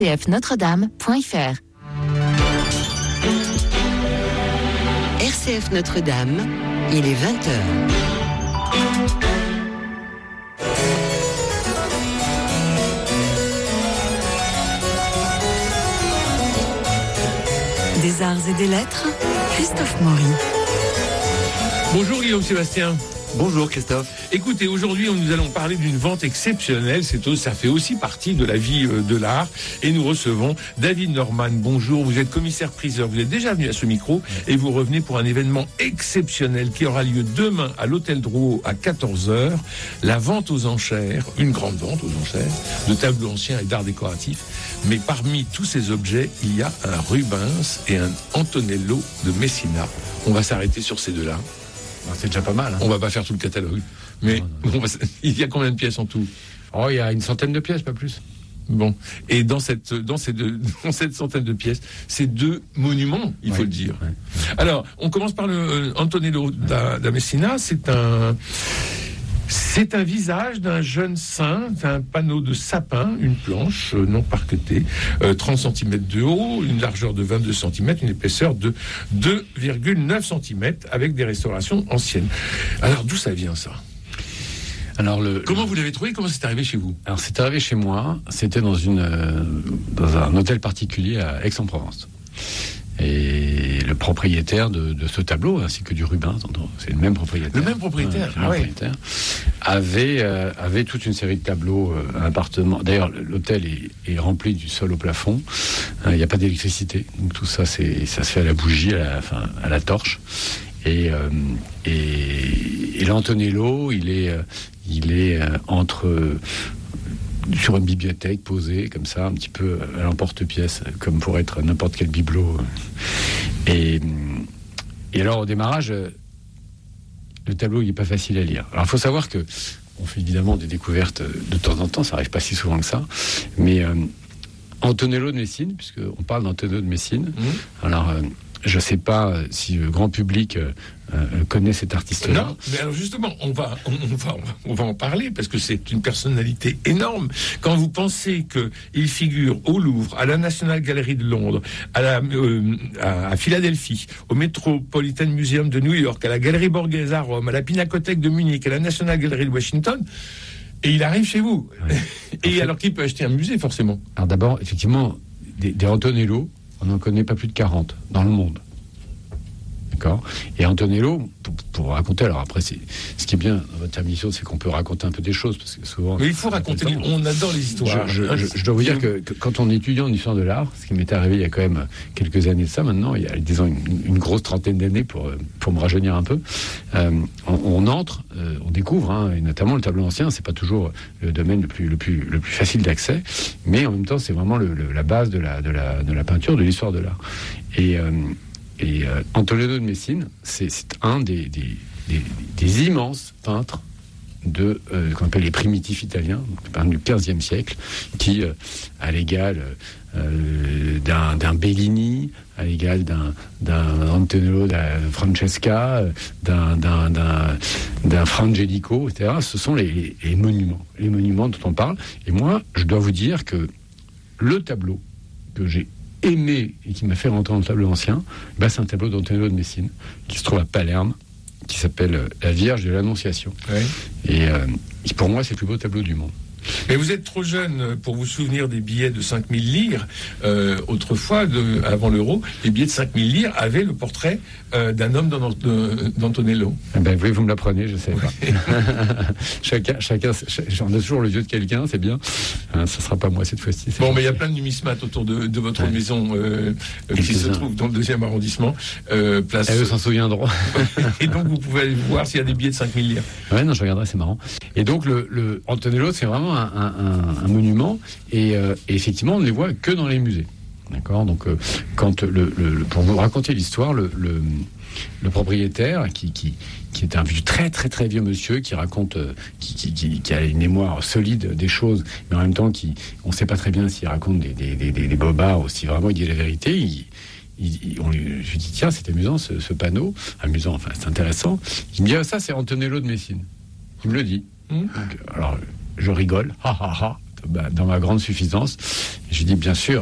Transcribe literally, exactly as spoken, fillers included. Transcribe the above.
c f notre dame point f r. R C F Notre-Dame, il est vingt heures. Des arts et des lettres, Christophe Maury. Bonjour Guillaume Sébastien. Bonjour Christophe. Écoutez, aujourd'hui nous allons parler d'une vente exceptionnelle, c'est, ça fait aussi partie de la vie de l'art, et nous recevons David Norman. Bonjour, vous êtes commissaire-priseur, vous êtes déjà venu à ce micro et vous revenez pour un événement exceptionnel qui aura lieu demain à l'hôtel Drouot à quatorze heures, la vente aux enchères, une grande vente aux enchères de tableaux anciens et d'art décoratif. Mais parmi tous ces objets, il y a un Rubens et un Antonello de Messina. On va s'arrêter sur ces deux-là. C'est déjà pas mal. Hein. On va pas faire tout le catalogue. Mais non, non. On va, il y a combien de pièces en tout ? Oh, il y a une centaine de pièces, pas plus. Bon. Et dans cette, dans ces deux, dans cette centaine de pièces, ces deux monuments, il ouais. faut le dire. Ouais. Alors, on commence par le euh, Antonello da, da Messina. C'est un, c'est un visage d'un jeune saint, un panneau de sapin, une planche euh, non parquetée, euh, trente centimètres de haut, une largeur de vingt-deux centimètres, une épaisseur de deux virgule neuf centimètres, avec des restaurations anciennes. Alors, d'où ça vient, ça ? Alors le, Comment vous l'avez trouvé ? Comment c'est arrivé chez vous ? Alors, c'est arrivé chez moi. C'était dans, une, euh, dans un hôtel particulier à Aix-en-Provence. Et le propriétaire de, de ce tableau, ainsi que du Rubens, c'est le même propriétaire. Le même propriétaire, euh, ah même ouais. propriétaire avait, euh, avait toute une série de tableaux, euh, un appartement. D'ailleurs, l'hôtel est, est rempli du sol au plafond. Il n'y a pas d'électricité. Donc tout ça, c'est, ça se fait à la bougie, à la, enfin, à la torche. Et, euh, et, et l'Antonello, il est, euh, il est euh, entre... Euh, sur une bibliothèque posée comme ça, un petit peu à l'emporte-pièce, comme pour être n'importe quel bibelot. Et, et alors au démarrage, le tableau il n'est pas facile à lire. Alors il faut savoir que on fait évidemment des découvertes de temps en temps, ça n'arrive pas si souvent que ça, mais euh, Antonello de Messine, puisqu'on parle d'Antonello de Messine, mmh. alors euh, je ne sais pas si le grand public euh, euh, connaît cet artiste-là. Non, mais alors justement, on va, on, on, va, on va en parler, parce que c'est une personnalité énorme. Quand vous pensez qu'il figure au Louvre, à la National Gallery de Londres, à, la, euh, à, à Philadelphie, au Metropolitan Museum de New York, à la Galerie Borghese à Rome, à la Pinacothèque de Munich, à la National Gallery de Washington, et il arrive chez vous. Ouais. Et en fait, alors qu'il peut acheter un musée, forcément. Alors d'abord, effectivement, des, des Antonello, on n'en connaît pas plus de quarante dans le monde. D'accord ? Et Antonello, pour, pour raconter, alors après, c'est, ce qui est bien dans votre émission, c'est qu'on peut raconter un peu des choses, parce que souvent... Mais il faut raconter, on, on adore les histoires. Je, je, je, je dois vous dire que, que quand on est étudiant en histoire de l'art, ce qui m'est arrivé il y a quand même quelques années de ça, maintenant, il y a, disons, une, une grosse trentaine d'années, pour, pour me rajeunir un peu, euh, on, on entre, euh, on découvre, hein, et notamment le tableau ancien, c'est pas toujours le domaine le plus, le plus, le plus facile d'accès, mais en même temps, c'est vraiment le, le, la base de la, de, la, de la peinture, de l'histoire de l'art. Et... Euh, Et euh, Antonello de Messine, c'est, c'est un des, des, des, des immenses peintres de, euh, qu'on appelle les primitifs italiens, peintres du quinzième siècle, qui, euh, à l'égal euh, d'un, d'un Bellini, à l'égal d'un, d'un Antonello da Francesca, d'un, d'un, d'un, d'un Frangelico, et cetera, ce sont les, les, les monuments, les monuments dont on parle. Et moi, je dois vous dire que le tableau que j'ai aimé et qui m'a fait rentrer dans le tableau ancien, bah c'est un tableau d'Antonello de Messine qui se trouve à Palerme, qui s'appelle La Vierge de l'Annonciation. Ouais. Et euh, pour moi, c'est le plus beau tableau du monde. Mais vous êtes trop jeune pour vous souvenir des billets de cinq mille lires. Euh, autrefois, de, avant l'euro, les billets de cinq mille lires avaient le portrait euh, d'un homme d'Antonello. Eh ben, oui, vous me l'apprenez, je sais pas. chacun, chacun, j'en ai toujours le vieux de quelqu'un, c'est bien. Hein, ça sera pas moi cette fois-ci. Bon, gentil. Mais il y a plein de numismates autour de, de votre ouais. maison euh, qui se trouve dans le deuxième arrondissement. Euh, place... Et eux s'en souviendront. Et donc, vous pouvez aller voir s'il y a des billets de cinq mille lires. Ouais, non, je regarderai, c'est marrant. Et donc, le, le Antonello, c'est vraiment Un, un, un monument et, euh, et effectivement on ne les voit que dans les musées, d'accord. Donc euh, quand le, le, pour vous raconter l'histoire, le, le, le propriétaire qui, qui, qui est un vieux, très très très vieux monsieur qui raconte euh, qui, qui, qui, qui a une mémoire solide des choses, mais en même temps qui, on ne sait pas très bien s'il raconte des, des, des, des, des bobards ou si vraiment il dit la vérité. Il, il, on lui, je lui dis tiens, c'est amusant ce, ce panneau, amusant, enfin c'est intéressant. Il me dit ah, ça c'est Antonello de Messine. Il me le dit. Mmh. Donc, alors je rigole, ha ha ha, bah, dans ma grande suffisance. J'ai dit bien sûr.